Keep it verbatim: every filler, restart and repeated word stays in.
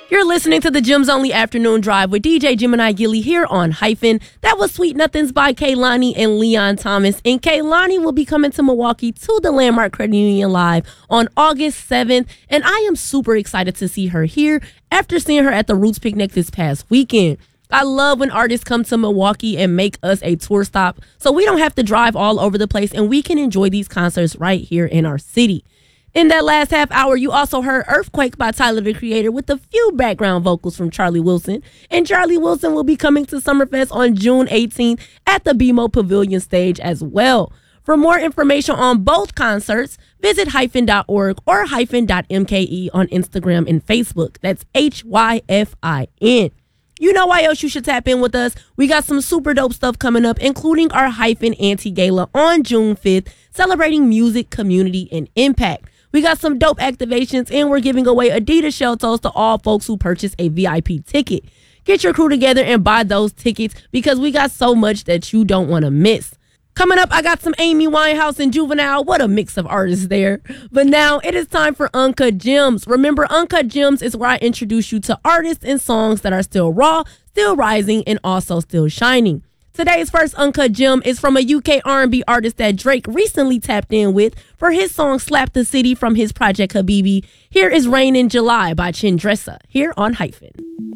You're listening to the Gems Only Afternoon Drive with D J Gemini Gilly here on Hyphen. That was Sweet Nothings by Kehlani and Leon Thomas. And Kehlani will be coming to Milwaukee to the Landmark Credit Union Live on August seventh. And I am super excited to see her here after seeing her at the Roots Picnic this past weekend. I love when artists come to Milwaukee and make us a tour stop so we don't have to drive all over the place and we can enjoy these concerts right here in our city. In that last half hour, you also heard Earthquake by Tyler, the Creator, with a few background vocals from Charlie Wilson. And Charlie Wilson will be coming to Summerfest on June eighteenth at the B M O Pavilion stage as well. For more information on both concerts, visit hyphen dot org or hyphen dot m k e on Instagram and Facebook. That's H Y F I N. You know why else you should tap in with us? We got some super dope stuff coming up, including our Hyphen Anti-Gala on June fifth, celebrating music, community, and impact. We got some dope activations, and we're giving away Adidas shell toes to all folks who purchase a V I P ticket. Get your crew together and buy those tickets because we got so much that you don't want to miss. Coming up, I got some Amy Winehouse and Juvenile. What a mix of artists there. But now it is time for Uncut Gems. Remember, Uncut Gems is where I introduce you to artists and songs that are still raw, still rising, and also still shining. Today's first Uncut Gem is from a U K R and B artist that Drake recently tapped in with for his song Slap the City from his project Habibi. Here is Rain in July by Chin Dressa here on Hyphen.